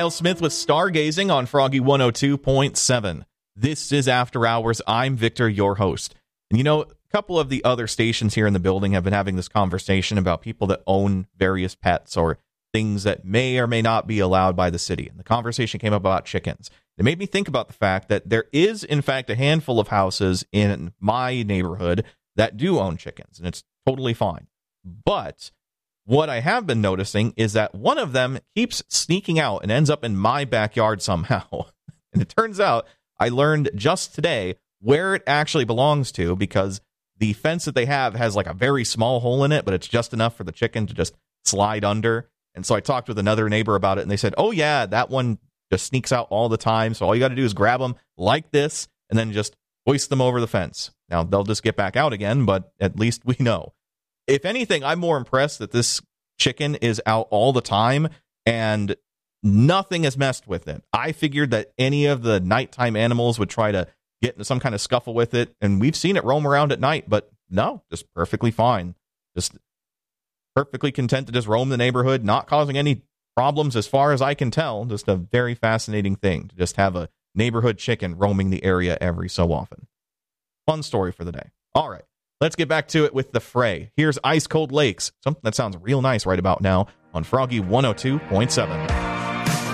Kyle Smith with Stargazing on Froggy 102.7. This is After Hours. I'm Victor, your host. And you know, a couple of the other stations here in the building have been having this conversation about people that own various pets or things that may or may not be allowed by the city. And the conversation came up about chickens. It made me think about the fact that there is, in fact, a handful of houses in my neighborhood that do own chickens, and it's totally fine. But what I have been noticing is that one of them keeps sneaking out and ends up in my backyard somehow. And it turns out I learned just today where it actually belongs to, because the fence that they have has like a very small hole in it, but it's just enough for the chicken to just slide under. And so I talked with another neighbor about it, and they said, oh yeah, that one just sneaks out all the time. So all you got to do is grab them like this and then just hoist them over the fence. Now they'll just get back out again, but at least we know. If anything, I'm more impressed that this chicken is out all the time and nothing has messed with it. I figured that any of the nighttime animals would try to get into some kind of scuffle with it, and we've seen it roam around at night, but no, just perfectly fine. Just perfectly content to just roam the neighborhood, not causing any problems as far as I can tell. Just a very fascinating thing to just have a neighborhood chicken roaming the area every so often. Fun story for the day. All right. Let's get back to it with the fray. Here's Ice Cold Lakes, something that sounds real nice right about now on Froggy 102.7.